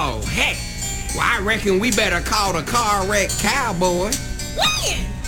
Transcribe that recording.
Oh, heck. Well, I reckon we better call the car wreck cowboy. When?